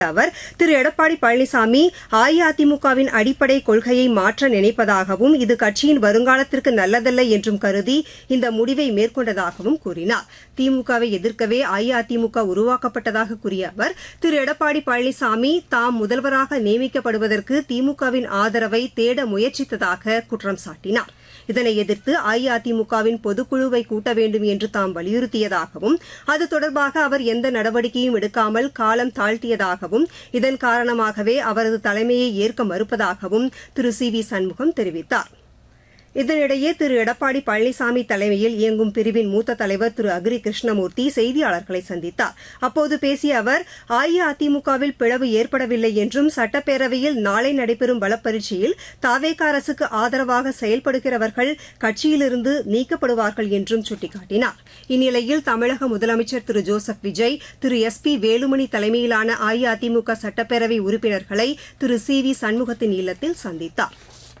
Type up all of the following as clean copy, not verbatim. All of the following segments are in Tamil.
அவர் திரு எடப்பாடி பழனிசாமி அஇஅதிமுகவின் அடிப்படை கொள்கையை மாற்ற நினைப்பதாகவும் இது கட்சியின் வருங்காலத்திற்கு நல்லதல்ல என்றும் கருதி இந்த முடிவை மேற்கொண்டதாகவும் கூறினார். திமுகவை எதிர்க்கவே அஇஅதிமுக உருவாக்கப்பட்டதாக கூறிய அவர் திரு எடப்பாடி பழனிசாமி தாம் முதல்வராக நியமிக்கப்படுவதற்கு திமுகவின் ஆதரவை தேட முயற்சித்ததாக குற்றம் சாட்டினார். இதனை எதிர்த்து அஇஅதிமுகவின் பொதுக்குழுவை கூட்ட வேண்டும் என்று தாம் வலியுறுத்தியதாகவும் அது தொடர்பாக அவர் எந்த நடவடிக்கையும் எடுக்காமல் காலம் தாழ்த்தியதாகவும் இதன் காரணமாகவே அவரது தலைமையை ஏற்க மறுப்பதாகவும் திரு சி வி சண்முகம் தெரிவித்தார். இதனிடையே திரு எடப்பாடி பழனிசாமி தலைமையில் இயங்கும் பிரிவின் மூத்த தலைவர் திரு அக்ரி கிருஷ்ணமூர்த்தி செய்தியாளர்களை சந்தித்தார். அப்போது பேசிய அவர் அஇஅதிமுகவில் பிளவு ஏற்படவில்லை என்றும் சட்டப்பேரவையில் நாளை நடைபெறும் பலப்பரீட்சையில் தவேக அரசுக்கு ஆதரவாக செயல்படுகிறவர்கள் கட்சியிலிருந்து நீக்கப்படுவார்கள் என்றும் சுட்டிக்காட்டினார். இந்நிலையில் தமிழக முதலமைச்சர் திரு ஜோசப் விஜய் திரு எஸ் பி வேலுமணி தலைமையிலான அஇஅதிமுக சட்டப்பேரவை உறுப்பினர்களை திரு சி வி சண்முகத்தின் இல்லத்தில் சந்தித்தார்.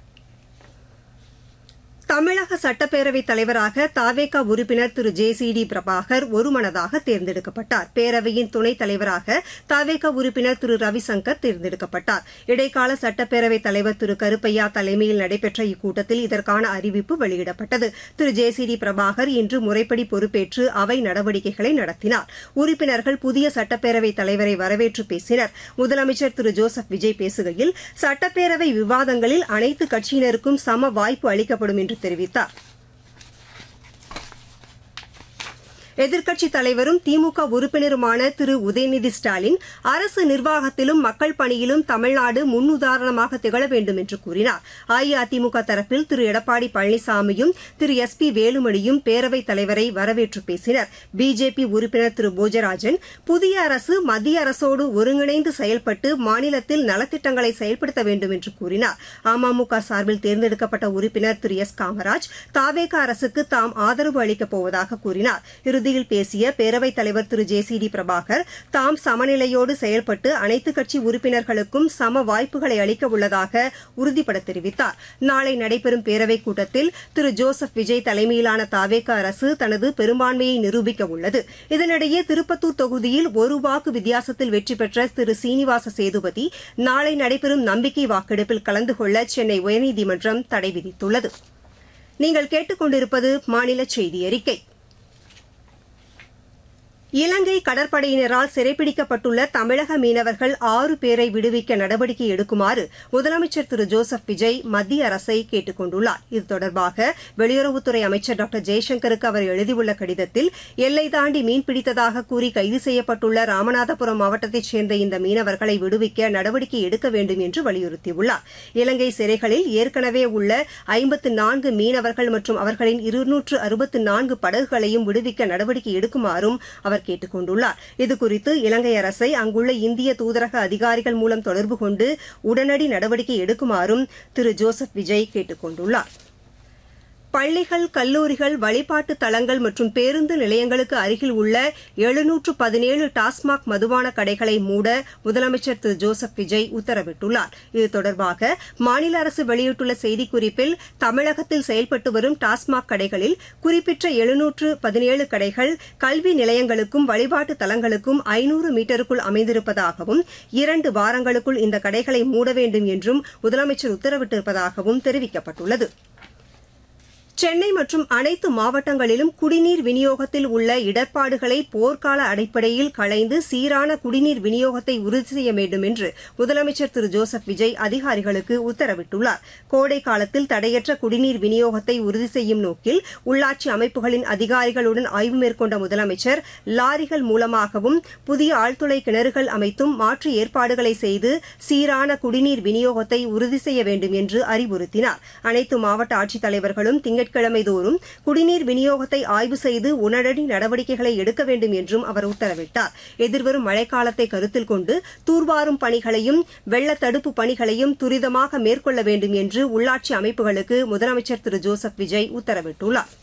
தமிழக சட்டப்பேரவைத் தலைவராக தவேக உறுப்பினர் திரு ஜே சி டி பிரபாகர் ஒருமனதாக தேர்ந்தெடுக்கப்பட்டார். பேரவையின் துணைத் தலைவராக தவேக உறுப்பினர் திரு ரவிசங்கர் தேர்ந்தெடுக்கப்பட்டார். இடைக்கால சட்டப்பேரவைத் தலைவர் திரு கருப்பையா தலைமையில் நடைபெற்ற இக்கூட்டத்தில் இதற்கான அறிவிப்பு வெளியிடப்பட்டது. திரு ஜே சி டி பிரபாகர் இன்று முறைப்படி பொறுப்பேற்று அவை நடவடிக்கைகளை நடத்தினார். உறுப்பினர்கள் புதிய சட்டப்பேரவைத் தலைவரை வரவேற்று பேசினர். முதலமைச்சர் திரு ஜோசப் விஜய் பேசுகையில் சட்டப்பேரவை விவாதங்களில் அனைத்து கட்சியினருக்கும் சம வாய்ப்பு அளிக்கப்படும் என்று தெரிவித்தார். எதிர்க்கட்சித் தலைவரும் திமுக உறுப்பினருமான திரு உதயநிதி ஸ்டாலின் அரசு நிர்வாகத்திலும் மக்கள் பணியிலும் தமிழ்நாடு முன்னுதாரணமாக திகழ வேண்டும் என்று கூறினார். அஇஅதிமுக தரப்பில் திரு எடப்பாடி பழனிசாமியும் திரு எஸ் பி வேலுமணியும் பேரவைத் தலைவரை வரவேற்று பேசினர். பிஜேபி உறுப்பினர் திரு போஜராஜன் புதிய அரசு மத்திய அரசோடு ஒருங்கிணைந்து செயல்பட்டு மாநிலத்தில் நலத்திட்டங்களை செயல்படுத்த வேண்டும் என்று கூறினார். அமமுக சார்பில் தேர்ந்தெடுக்கப்பட்ட உறுப்பினர் திரு எஸ் காமராஜ் தவேக அரசுக்கு தாம் ஆதரவு அளிக்கப் போவதாக கூறினார். இறுதியில் பேசிய பேரவைத் தலைவர் திரு ஜே சி டி பிரபாகர் தாம் சமநிலையோடு செயல்பட்டு அனைத்துக் கட்சி உறுப்பினர்களுக்கும் சம வாய்ப்புகளை அளிக்க உள்ளதாக உறுதிபட தெரிவித்தார். நாளை நடைபெறும் பேரவைக் கூட்டத்தில் திரு ஜோசப் விஜய் தலைமையிலான தவேக அரசு தனது பெரும்பான்மையை நிரூபிக்க உள்ளது. இதனிடையே திருப்பத்தூர் தொகுதியில் ஒரு வாக்கு வித்தியாசத்தில் வெற்றி பெற்ற திரு சீனிவாச சேதுபதி நாளை நடைபெறும் நம்பிக்கை வாக்கெடுப்பில் கலந்து கொள்ள சென்னை உயர்நீதிமன்றம் தடை விதித்துள்ளது. நீங்கள் கேட்டுக் கொண்டிருப்பது மாநில செய்தி அறிக்கை. இலங்கை கடற்படையினரால் சிறைப்பிடிக்கப்பட்டுள்ள தமிழக மீனவர்கள் 6 பேரை விடுவிக்க நடவடிக்கை எடுக்குமாறு முதலமைச்சர் திரு ஜோசப் விஜய் மத்திய அரசை கேட்டுக் கொண்டுள்ளார். இது தொடர்பாக வெளியுறவுத்துறை அமைச்சர் டாக்டர் ஜெய்சங்கருக்கு அவர் எழுதியுள்ள கடிதத்தில் எல்லை தாண்டி மீன்பிடித்ததாக கூறி கைது செய்யப்பட்டுள்ள ராமநாதபுரம் மாவட்டத்தைச் சேர்ந்த இந்த மீனவர்களை விடுவிக்க நடவடிக்கை எடுக்க வேண்டும் என்று வலியுறுத்தியுள்ளார். இலங்கை சிறைகளில் ஏற்கனவே உள்ள 54 மீனவர்கள் மற்றும் அவர்களின் 264 படகுகளையும் விடுவிக்க நடவடிக்கை எடுக்குமாறும் அவர் கேட்டுக் கொண்டுள்ளார். இதுகுறித்து இலங்கை அரசை அங்குள்ள இந்திய தூதரக அதிகாரிகள் மூலம் தொடர்பு கொண்டு உடனடி நடவடிக்கை எடுக்குமாறும் திரு ஜோசப் விஜய் கேட்டுக் கொண்டுள்ளார். பள்ளிகள், கல்லூரிகள், வழிபாட்டு தலங்கள் மற்றும் பேருந்து நிலையங்களுக்கு அருகில் உள்ள 717 டாஸ்மாக் மதுபான கடைகளை மூட முதலமைச்சர் திரு ஜோசப் விஜய் உத்தரவிட்டுள்ளார். இது தொடர்பாக மாநில அரசு வெளியிட்டுள்ள செய்திக்குறிப்பில் தமிழகத்தில் செயல்பட்டு வரும் டாஸ்மாக் கடைகளில் குறிப்பிட்ட 717 கடைகள் கல்வி நிலையங்களுக்கும் வழிபாட்டு தலங்களுக்கும் 500 மீட்டருக்குள் அமைந்திருப்பதாகவும் 2 வாரங்களுக்குள் இந்த கடைகளை மூட வேண்டும் என்றும் முதலமைச்சர் உத்தரவிட்டிருப்பதாகவும் தெரிவிக்கப்பட்டுள்ளது. சென்னை மற்றும் அனைத்து மாவட்டங்களிலும் குடிநீர் விநியோகத்தில் உள்ள இடர்பாடுகளை போர்க்கால அடிப்படையில் களைந்து சீரான குடிநீர் விநியோகத்தை உறுதி செய்ய வேண்டும் என்று முதலமைச்சர் திரு ஜோசப் விஜய் அதிகாரிகளுக்கு உத்தரவிட்டுள்ளார். கோடை காலத்தில் தடையற்ற குடிநீர் விநியோகத்தை உறுதி செய்யும் நோக்கில் உள்ளாட்சி அமைப்புகளின் அதிகாரிகளுடன் ஆய்வு மேற்கொண்ட முதலமைச்சர் லாரிகள் மூலமாகவும் புதிய ஆழ்துளை கிணறுகள் அமைத்தும் மாற்று ஏற்பாடுகளை செய்து சீரான குடிநீர் விநியோகத்தை உறுதி செய்ய வேண்டும் என்று அறிவுறுத்தினார். அனைத்து மாவட்ட ஆட்சித்தலைவர்களும் திங்கட்கிழமை தோறும் குடிநீர் விநியோகத்தை ஆய்வு செய்து உடனடி நடவடிக்கைகளை எடுக்க வேண்டும் என்றும் அவர் உத்தரவிட்டார். எதிர்வரும் மழைக்காலத்தை கருத்தில் கொண்டு தூர்வாரும் பணிகளையும் வெள்ள தடுப்பு பணிகளையும் துரிதமாக மேற்கொள்ள வேண்டும் என்று உள்ளாட்சி அமைப்புகளுக்கு முதலமைச்சர் திரு ஜோசப் விஜய் உத்தரவிட்டுள்ளார்.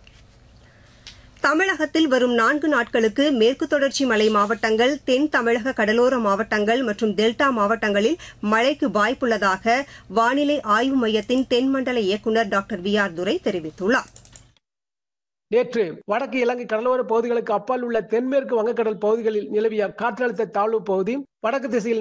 தமிழகத்தில் வரும் 4 நாட்களுக்கு மேற்கு தொடர்ச்சி மலை மாவட்டங்கள், தென் தமிழக கடலோர மாவட்டங்கள் மற்றும் டெல்டா மாவட்டங்களில் மழைக்கு வாய்ப்புள்ளதாக வானிலை ஆய்வு மையத்தின் தென்மண்டல இயக்குநர் டாக்டர் வி ஆர் துரை தெரிவித்துள்ளார். நேற்று வடக்கு இலங்கை கடலோர பகுதிகளுக்கு அப்பால் உள்ள தென்மேற்கு வங்கக்கடல் பகுதிகளில் நிலவிய காற்றழுத்த தாழ்வு பகுதி வடக்கு திசையில்